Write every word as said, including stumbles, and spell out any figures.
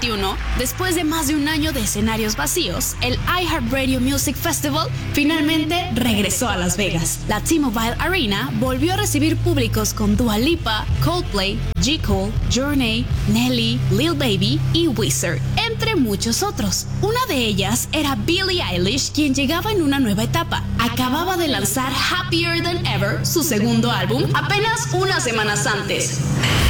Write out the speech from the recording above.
veintiuno, después de más de un año de escenarios vacíos, el iHeartRadio Music Festival finalmente regresó a Las Vegas. La T-Mobile Arena volvió a recibir públicos con Dua Lipa, Coldplay, J. Cole, Journey, Nelly, Lil Baby y Weezer, entre muchos otros. Una de ellas era Billie Eilish, quien llegaba en una nueva etapa. Acababa de lanzar Happier Than Ever, su segundo álbum, apenas unas semanas antes.